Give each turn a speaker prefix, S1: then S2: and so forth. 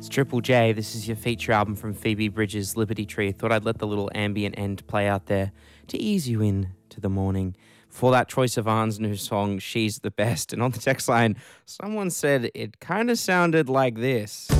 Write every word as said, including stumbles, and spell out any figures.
S1: Triple J. This is your feature album from Phoebe Bridgers' Liberty Tree. Thought I'd let the little ambient end play out there to ease you in to the morning. For that, Troye Sivan's new song, She's the Best. And on the text line, someone said it kind of sounded like this.